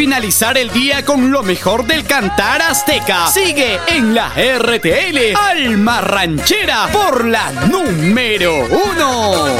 finalizar el día con lo mejor del cantar azteca. Sigue en la RTL Alma Ranchera por la número 1.